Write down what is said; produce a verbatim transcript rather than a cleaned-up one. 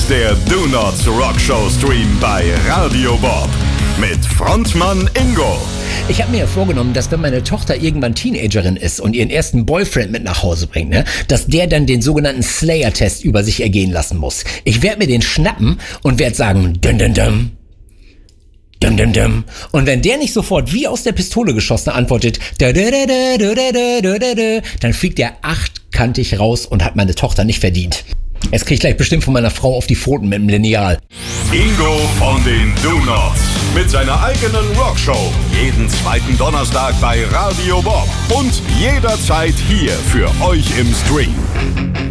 ist der Do Nots Rock Show Stream bei Radio Bob mit Frontmann Ingo. Ich habe mir ja vorgenommen, dass wenn meine Tochter irgendwann Teenagerin ist und ihren ersten Boyfriend mit nach Hause bringt, ne, dass der dann den sogenannten Slayer-Test über sich ergehen lassen muss. Ich werde mir den schnappen und werde sagen, dum dum dum, dum dum dum. Und wenn der nicht sofort wie aus der Pistole geschossen antwortet, da, da, da, da, da, da, da, da, da, dann fliegt der achtkantig raus und hat meine Tochter nicht verdient. Jetzt krieg ich gleich bestimmt von meiner Frau auf die Pfoten mit dem Lineal. Ingo von den Do Nots mit seiner eigenen Rockshow. Jeden zweiten Donnerstag bei Radio Bob und jederzeit hier für euch im Stream.